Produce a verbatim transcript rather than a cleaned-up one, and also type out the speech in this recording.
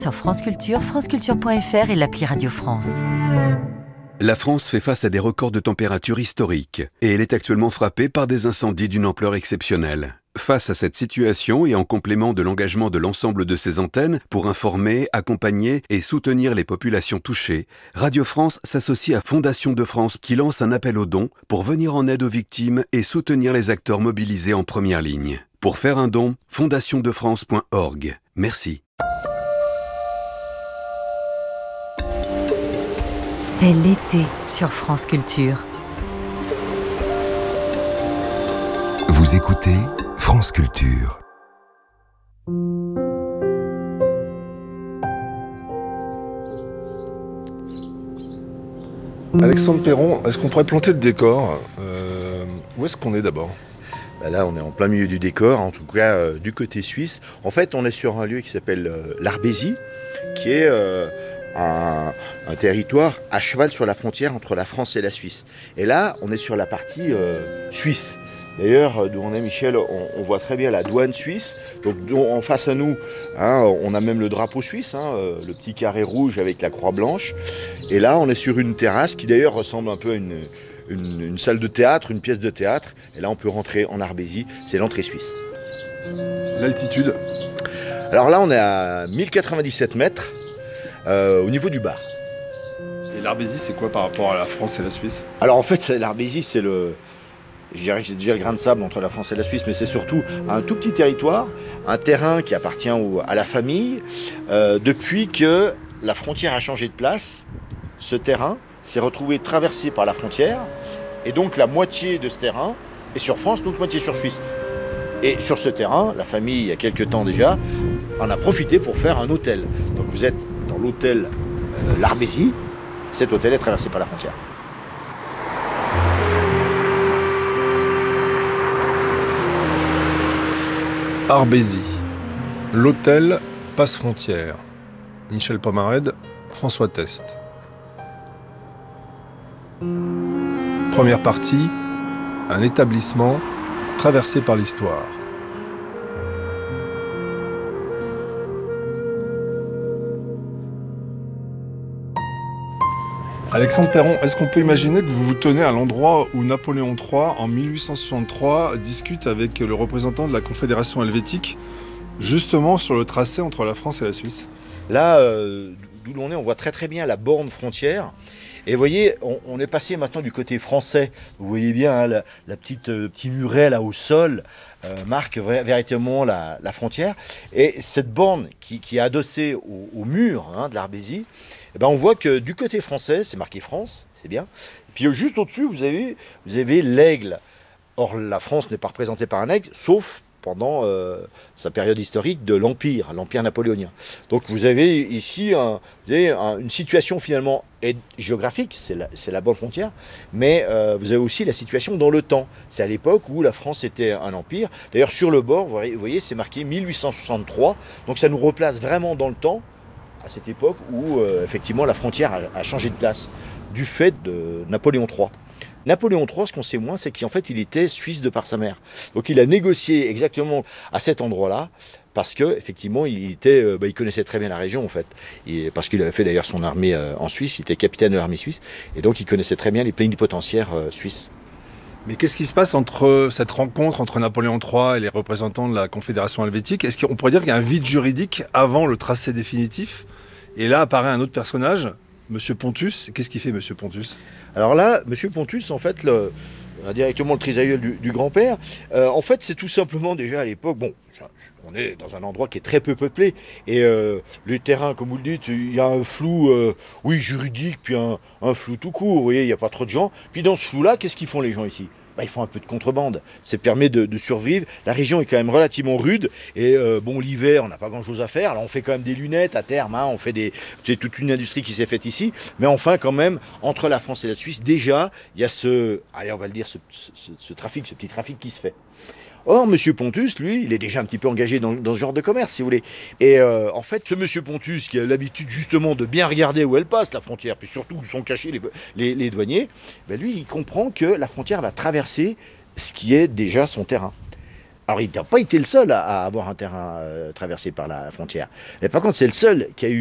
Sur France Culture, franceculture point f r et l'appli Radio France. La France fait face à des records de température historiques et elle est actuellement frappée par des incendies d'une ampleur exceptionnelle. Face à cette situation et en complément de l'engagement de l'ensemble de ses antennes pour informer, accompagner et soutenir les populations touchées, Radio France s'associe à Fondation de France qui lance un appel aux dons pour venir en aide aux victimes et soutenir les acteurs mobilisés en première ligne. Pour faire un don, fondation de france point org. Merci. C'est l'été sur France Culture. Vous écoutez France Culture. Alexandre Perron, est-ce qu'on pourrait planter le décor euh, Où est-ce qu'on est d'abord ? Bah là, on est en plein milieu du décor, en tout cas euh, du côté suisse. En fait, on est sur un lieu qui s'appelle euh, l'Arbésie, qui est euh, un, un territoire à cheval sur la frontière entre la France et la Suisse. Et là, on est sur la partie euh, suisse. D'ailleurs, d'où on est, Michel, on, on voit très bien la douane suisse. Donc, en face à nous, hein, on a même le drapeau suisse, hein, le petit carré rouge avec la croix blanche. Et là, on est sur une terrasse qui d'ailleurs ressemble un peu à une, une, une salle de théâtre, une pièce de théâtre. Et là, on peut rentrer en Arbésie, c'est l'entrée suisse. L'altitude ? Alors là, on est à mille quatre-vingt-dix-sept mètres euh, au niveau du bar. Et l'Arbésie, c'est quoi par rapport à la France et la Suisse ? Alors en fait, l'Arbésie, c'est le... Je dirais que c'est déjà le grain de sable entre la France et la Suisse, mais c'est surtout un tout petit territoire, un terrain qui appartient au, à la famille. Euh, depuis que la frontière a changé de place, ce terrain s'est retrouvé traversé par la frontière, et donc la moitié de ce terrain est sur France, donc moitié sur Suisse. Et sur ce terrain, la famille, il y a quelques temps déjà, en a profité pour faire un hôtel. Donc vous êtes dans l'hôtel euh, l'Arbésie, cet hôtel est traversé par la frontière. Arbésie, l'hôtel passe frontière. Michel Pomarède, François Test. Première partie, un établissement traversé par l'histoire. Alexandre Perron, est-ce qu'on peut imaginer que vous vous tenez à l'endroit où Napoléon trois, en mille huit cent soixante-trois, discute avec le représentant de la Confédération helvétique, justement sur le tracé entre la France et la Suisse ? Là, euh, d'où l'on est, on voit très très bien la borne frontière. Et vous voyez, on, on est passé maintenant du côté français. Vous voyez bien, hein, la, la petite euh, petit muret là au sol euh, marque v- véritablement la, la frontière. Et cette borne qui, qui est adossée au, au mur hein, de l'Arbésie, eh ben on voit que du côté français, c'est marqué France, c'est bien. Et puis juste au-dessus, vous avez, vous avez l'aigle. Or, la France n'est pas représentée par un aigle, sauf pendant euh, sa période historique de l'Empire, l'Empire napoléonien. Donc vous avez ici un, vous avez un, une situation finalement et géographique, c'est la, c'est la bonne frontière, mais euh, vous avez aussi la situation dans le temps. C'est à l'époque où la France était un empire. D'ailleurs sur le bord, vous voyez, c'est marqué mille huit cent soixante-trois, donc ça nous replace vraiment dans le temps, à cette époque où euh, effectivement la frontière a, a changé de place, du fait de Napoléon trois. Napoléon trois, ce qu'on sait moins, c'est qu'en fait, il était suisse de par sa mère. Donc, il a négocié exactement à cet endroit-là, parce que effectivement, il était, euh, bah, il connaissait très bien la région, en fait, et, parce qu'il avait fait d'ailleurs son armée euh, en Suisse. Il était capitaine de l'armée suisse, et donc il connaissait très bien les plénipotentiaires euh, suisses. Mais qu'est-ce qui se passe entre cette rencontre entre Napoléon trois et les représentants de la Confédération helvétique ? Est-ce qu'on pourrait dire qu'il y a un vide juridique avant le tracé définitif ? Et là apparaît un autre personnage, Monsieur Pontus. Qu'est-ce qu'il fait, Monsieur Pontus ? Alors là, Monsieur Pontus, en fait, le, directement le trisaïeul du, du grand-père, euh, en fait, c'est tout simplement déjà à l'époque, bon, on est dans un endroit qui est très peu peuplé, et euh, les terrains, comme vous le dites, il y a un flou, euh, oui, juridique, puis un, un flou tout court, vous voyez, il n'y a pas trop de gens. Puis dans ce flou-là, qu'est-ce qu'ils font les gens ici ? Bah, ils font un peu de contrebande, ça permet de, de survivre. La région est quand même relativement rude, et euh, bon, l'hiver, on n'a pas grand-chose à faire. Alors on fait quand même des lunettes à terme, hein, on fait des, c'est toute une industrie qui s'est faite ici, mais enfin quand même, entre la France et la Suisse, déjà, il y a ce, allez, on va le dire, ce, ce, ce trafic, ce petit trafic qui se fait. Or, Monsieur Pontus, lui, il est déjà un petit peu engagé dans, dans ce genre de commerce, si vous voulez. Et euh, en fait, ce Monsieur Pontus, qui a l'habitude justement de bien regarder où elle passe, la frontière, puis surtout où sont cachés les, les, les douaniers, ben lui, il comprend que la frontière va traverser ce qui est déjà son terrain. Alors, il n'a pas été le seul à, à avoir un terrain euh, traversé par la frontière. Mais par contre, c'est le seul qui a eu